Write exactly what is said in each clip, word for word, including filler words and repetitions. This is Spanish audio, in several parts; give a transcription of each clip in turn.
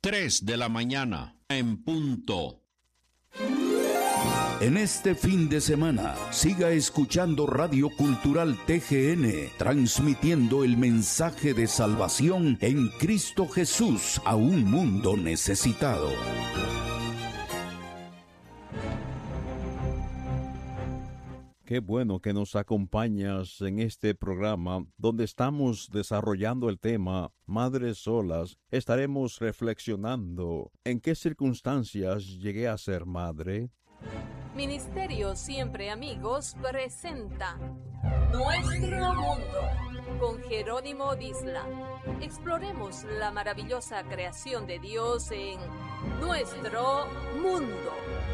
tres de la mañana, en punto. En este fin de semana, siga escuchando Radio Cultural T G N, transmitiendo el mensaje de salvación en Cristo Jesús a un mundo necesitado. Qué bueno que nos acompañas en este programa donde estamos desarrollando el tema Madres Solas. Estaremos reflexionando en qué circunstancias llegué a ser madre. Ministerio Siempre Amigos presenta Nuestro Mundo con Jerónimo Disla. Exploremos la maravillosa creación de Dios en Nuestro Mundo.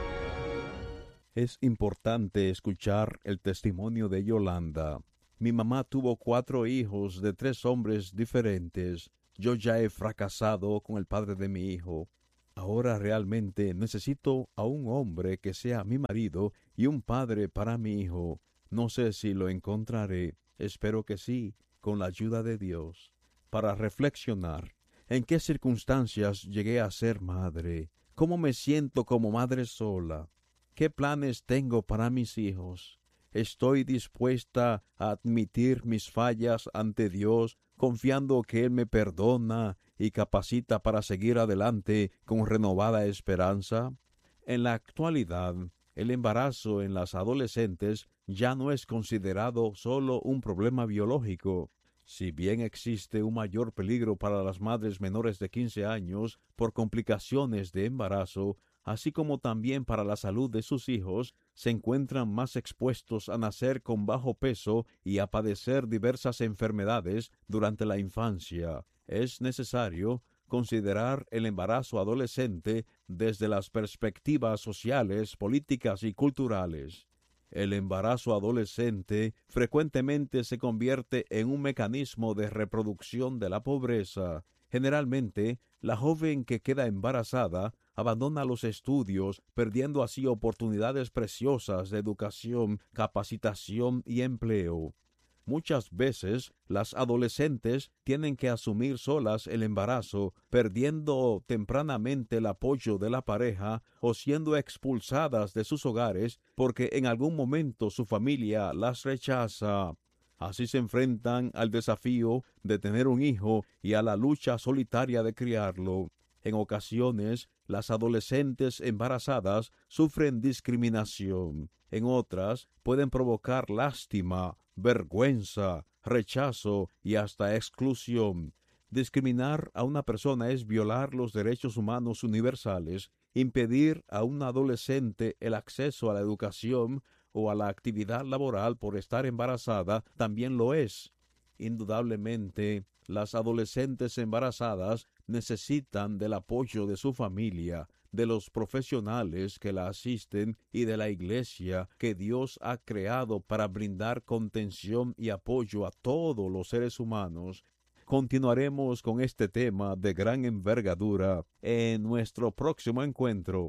Es importante escuchar el testimonio de Yolanda. Mi mamá tuvo cuatro hijos de tres hombres diferentes. Yo ya he fracasado con el padre de mi hijo. Ahora realmente necesito a un hombre que sea mi marido y un padre para mi hijo. No sé si lo encontraré. Espero que sí, con la ayuda de Dios. Para reflexionar, ¿en qué circunstancias llegué a ser madre? ¿Cómo me siento como madre sola? ¿Qué planes tengo para mis hijos? ¿Estoy dispuesta a admitir mis fallas ante Dios, confiando que Él me perdona y capacita para seguir adelante con renovada esperanza? En la actualidad, el embarazo en las adolescentes ya no es considerado solo un problema biológico. Si bien existe un mayor peligro para las madres menores de quince años por complicaciones de embarazo, así como también para la salud de sus hijos, se encuentran más expuestos a nacer con bajo peso y a padecer diversas enfermedades durante la infancia. Es necesario considerar el embarazo adolescente desde las perspectivas sociales, políticas y culturales. El embarazo adolescente frecuentemente se convierte en un mecanismo de reproducción de la pobreza. Generalmente, la joven que queda embarazada abandona los estudios, perdiendo así oportunidades preciosas de educación, capacitación y empleo. Muchas veces, las adolescentes tienen que asumir solas el embarazo, perdiendo tempranamente el apoyo de la pareja o siendo expulsadas de sus hogares porque en algún momento su familia las rechaza. Así se enfrentan al desafío de tener un hijo y a la lucha solitaria de criarlo. En ocasiones, las adolescentes embarazadas sufren discriminación. En otras, pueden provocar lástima, vergüenza, rechazo y hasta exclusión. Discriminar a una persona es violar los derechos humanos universales. Impedir a un adolescente el acceso a la educación o a la actividad laboral por estar embarazada también lo es. Indudablemente, las adolescentes embarazadas necesitan del apoyo de su familia, de los profesionales que la asisten y de la iglesia que Dios ha creado para brindar contención y apoyo a todos los seres humanos. Continuaremos con este tema de gran envergadura en nuestro próximo encuentro.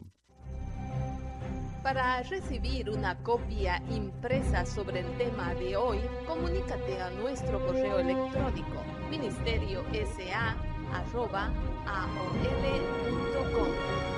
Para recibir una copia impresa sobre el tema de hoy, comunícate a nuestro correo electrónico ministerio s a arroba a o l punto com.